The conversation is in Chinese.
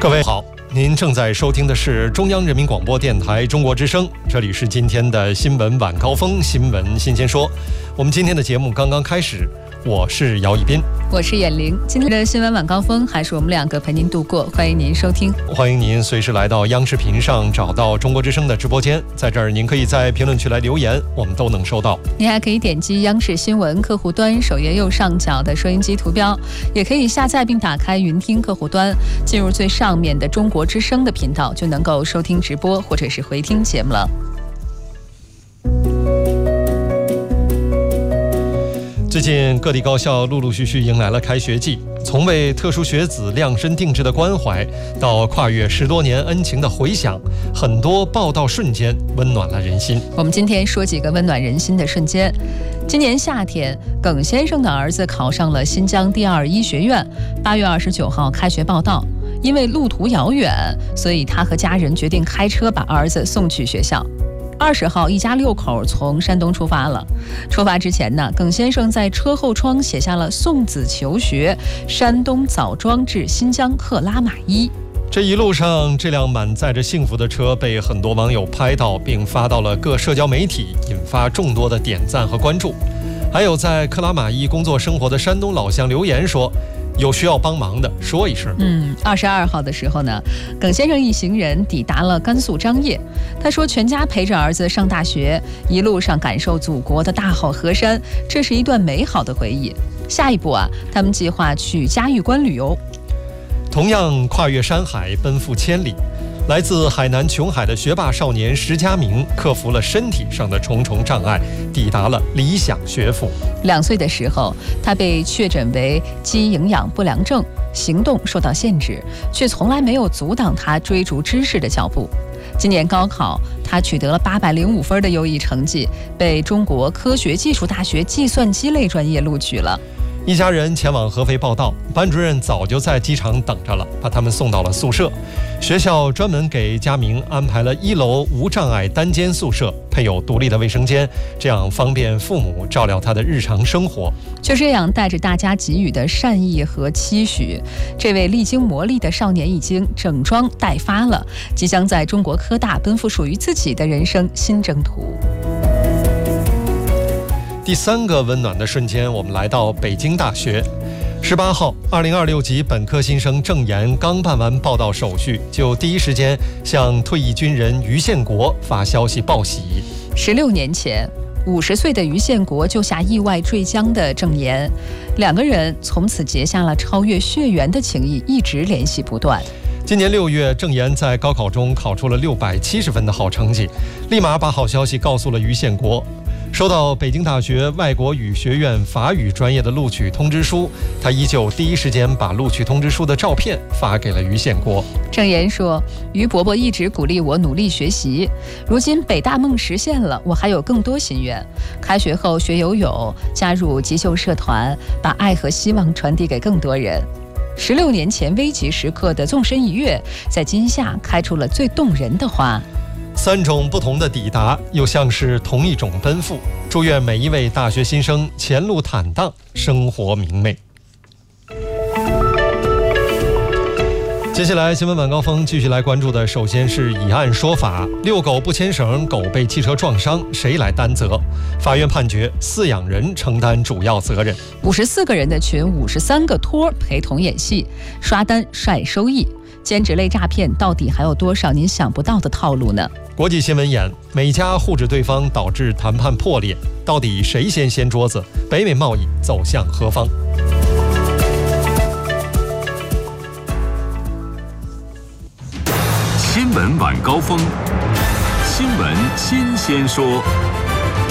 各位好，您正在收听的是中央人民广播电台中国之声，这里是今天的新闻晚高峰，新闻新鲜说。我们今天的节目刚刚开始，我是姚以斌， 我是眼玲。今天的新闻晚高峰还是我们两个陪您度过，欢迎您收听。 欢迎您随时来到央视频上找到中国之声的直播间，在这儿您可以在评论区来留言，我们都能收到。 您还可以点击央视新闻客户端首页右上角的收音机图标，也可以下载并打开云听客户端，进入最上面的中国之声的频道，就能够收听直播或者是回听节目了。 最近各地高校陆陆续续迎来了开学季，从为特殊学子量身定制的关怀，到跨越10多年恩情的回响，很多报道瞬间温暖了人心。 我们今天说几个温暖人心的瞬间。今年夏天，耿先生的儿子考上了新疆第2医学院，8月29号开学报到。因为路途遥远，所以他和家人决定开车把儿子送去学校。20号，一家6口从山东出发了。出发之前呢，耿先生在车后窗写下了送子求学，山东枣庄至新疆克拉玛依。 这一路上，这辆满载着幸福的车被很多网友拍到，并发到了各社交媒体，引发众多的点赞和关注。还有在克拉玛依工作生活的山东老乡留言说，有需要帮忙的说一声。 22号的时候呢，耿先生一行人抵达了甘肃张掖。他说，全家陪着儿子上大学，一路上感受祖国的大好河山，这是一段美好的回忆。下一步啊，他们计划去嘉峪关旅游。 同样跨越山海，奔赴千里，来自海南琼海的学霸少年石佳明克服了身体上的重重障碍，抵达了理想学府。 2岁的时候，他被确诊为肌营养不良症，行动受到限制，却从来没有阻挡他追逐知识的脚步。今年高考，他取得了805分的优异成绩，被中国科学技术大学计算机类专业录取了。 一家人前往合肥报到，班主任早就在机场等着了，把他们送到了宿舍。学校专门给佳明安排了1楼无障碍单间宿舍，配有独立的卫生间，这样方便父母照料他的日常生活。 就这样，带着大家给予的善意和期许，这位历经磨砺的少年已经整装待发了，即将在中国科大奔赴属于自己的人生新征途。 第3个温暖的瞬间，我们来到北京大学。18号，2026级本科新生郑岩刚办完报到手续，就第一时间向退役军人于宪国发消息报喜。 16年前，50岁的于宪国救下意外坠江的郑岩，2个人从此结下了超越血缘的情谊，一直联系不断。 今年6月，郑岩在高考中考出了670分的好成绩，立马把好消息告诉了于宪国。收到北京大学外国语学院法语专业的录取通知书，他依旧第一时间把录取通知书的照片发给了于宪国。 郑岩说，于伯伯一直鼓励我努力学习，如今北大梦实现了，我还有更多心愿。开学后学游泳，加入急救社团，把爱和希望传递给更多人。16年前危急时刻的纵身一跃，在今夏开出了最动人的花。 3种不同的抵达，又像是同一种奔赴。祝愿每一位大学新生前路坦荡，生活明媚。接下来新闻晚高峰继续来关注的，首先是以案说法，遛狗不牵绳，狗被汽车撞伤，谁来担责？法院判决饲养人承担主要责任。54 个人的群，53个托陪同演戏，刷单晒收益。兼职类诈骗到底还有多少您想不到的套路呢？ 国际新闻眼，美加互指对方导致谈判破裂，到底谁先掀桌子？北美贸易走向何方？ 新闻晚高峰，新闻新鲜说。